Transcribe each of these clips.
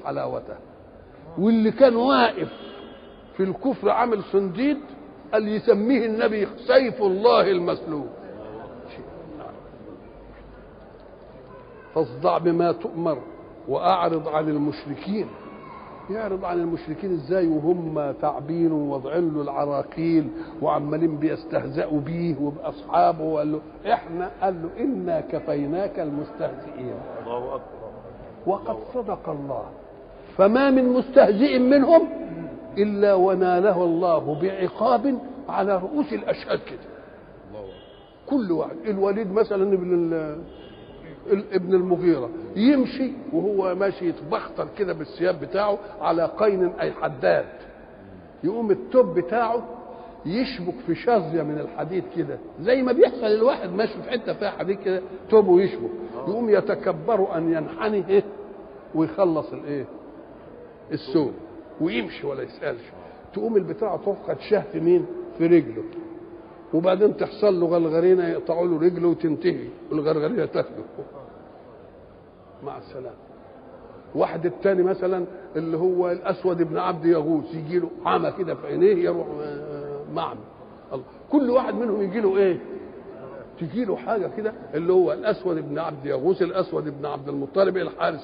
حلاوته. واللي كان واقف في الكفر عامل صنديد قال يسميه النبي سيف الله المسلول. فاصدع بما تؤمر واعرض عن المشركين. يعرض عن المشركين ازاي وهم تعبين ووضعين له العراقيل وعمالين بيستهزئوا بيه وباصحابه؟ وقال له احنا، قال له انا كفيناك المستهزئين. الله اكبر. وقد صدق الله، فما من مستهزئ منهم الا وناله الله بعقاب على رؤوس الاشهاد كده. كل واحد، الوليد مثلا ابن المغيرة يمشي وهو ماشي يتبختر كده بالثياب بتاعه على قين اي حداد، يقوم التوب بتاعه يشبك في شظيه من الحديد كده، زي ما بيحصل الواحد ماشي في حته فيها حديد كده توبه يشبك، يقوم يتكبر ان ينحني ايه ويخلص الايه السوق ويمشي ولا يسالش. تقوم البتاعه تفقد شهر في مين؟ في رجله، وبعدين تحصل له غلغرينه يقطعوا له رجله وتنتهي والغرغرينه تاخده مع السلامه. واحد التاني مثلا اللي هو الاسود ابن عبد يغوث يجي له عمى كده في عينيه يروح معمى. الله، كل واحد منهم يجي له ايه؟ تجي له حاجه كده، اللي هو الاسود ابن عبد يغوث، الاسود ابن عبد المطلب،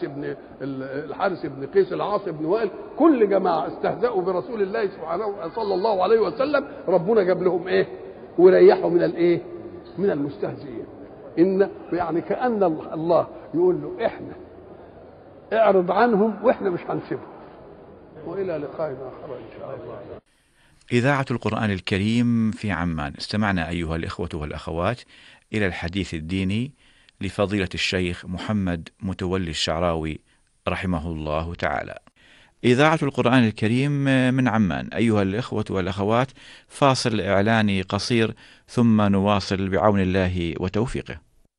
الحارث ابن قيس، العاص ابن وائل، كل جماعه استهزأوا برسول الله سبحانه صلى الله عليه وسلم، ربنا جاب لهم ايه؟ وريحوا من الايه؟ من المستهزئين. ان يعني كأن الله يقول له احنا اعرض عنهم واحنا مش هنسيبهم. والى لقاء اخر ان شاء الله. إذاعة القرآن الكريم في عمان. استمعنا أيها الإخوة والأخوات إلى الحديث الديني لفضيلة الشيخ محمد متولي الشعراوي رحمه الله تعالى. إذاعة القرآن الكريم من عمان. أيها الإخوة والأخوات، فاصل إعلاني قصير ثم نواصل بعون الله وتوفيقه.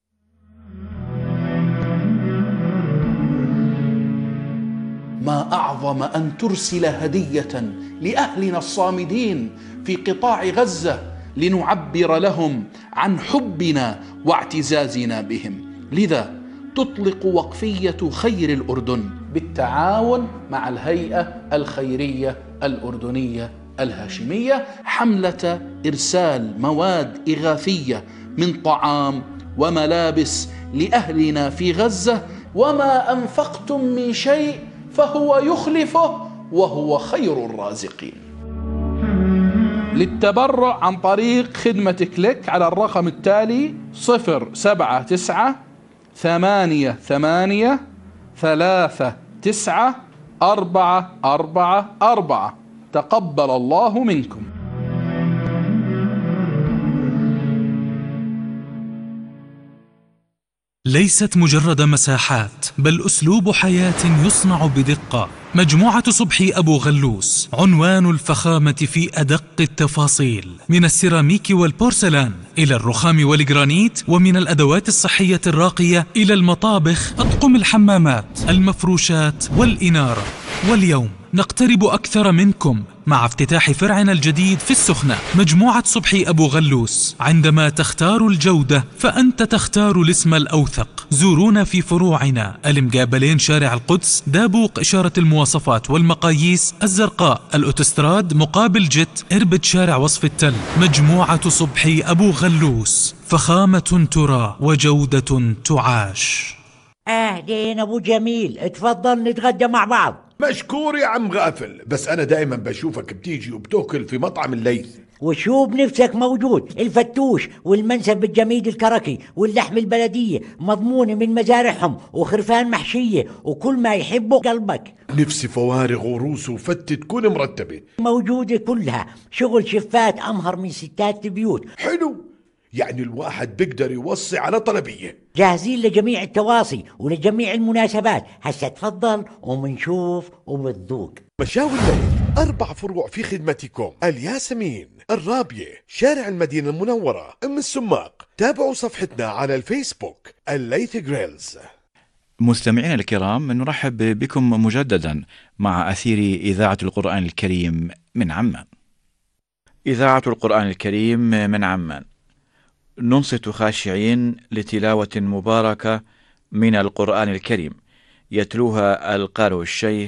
ما أعظم أن ترسل هدية لأهلنا الصامدين في قطاع غزة لنعبر لهم عن حبنا واعتزازنا بهم. لذا تطلق وقفية خير الأردن بالتعاون مع الهيئة الخيرية الأردنية الهاشمية حملة إرسال مواد إغاثية من طعام وملابس لأهلنا في غزة. وما أنفقتم من شيء فهو يخلفه وهو خير الرازقين. للتبرع عن طريق خدمة كليك على الرقم التالي 07938399444. تقبل الله منكم. ليست مجرد مساحات، بل أسلوب حياة يصنع بدقة. مجموعة صبحي أبو غلوس عنوان الفخامة في أدق التفاصيل، من السيراميك والبورسلان إلى الرخام والجرانيت، ومن الأدوات الصحية الراقية إلى المطابخ، أطقم الحمامات، المفروشات والإنارة. واليوم نقترب أكثر منكم مع افتتاح فرعنا الجديد في السخنة. مجموعة صبحي أبو غلوس، عندما تختار الجودة فأنت تختار الاسم الأوثق. زورونا في فروعنا المقابلين شارع القدس، دابوق إشارة المواصفات والمقاييس الزرقاء، الأوتوستراد مقابل جت، إربد شارع وصف التل. مجموعة صبحي أبو غلوس، فخامة ترى وجودة تعاش. أهلين أبو جميل، اتفضل نتغدى مع بعض. مشكور يا عم غافل، بس أنا دائما بشوفك بتيجي وبتاكل في مطعم الليث. وشو بنفسك موجود، الفتوش والمنسف بالجميد الكركي واللحم البلدية مضمونة من مزارعهم وخرفان محشية وكل ما يحبه قلبك. نفسي فوارغ وروس وفتة تكون مرتبة موجودة كلها، شغل شفات أمهر من ستات البيوت. حلو، يعني الواحد بيقدر يوصي على طلبية. جاهزين لجميع التواصي ولجميع المناسبات. هسا تفضل ومنشوف وبتذوق. مشاوي الليث 4 فروع في خدمتكم: الياسمين، الرابية، شارع المدينة المنورة، أم السماق. تابعوا صفحتنا على الفيسبوك الليث جريلز. مستمعينا الكرام، نرحب بكم مجددا مع أثير إذاعة القرآن الكريم من عمان. إذاعة القرآن الكريم من عمان، ننصت خاشعين لتلاوة مباركة من القرآن الكريم، يتلوها القارئ الشيخ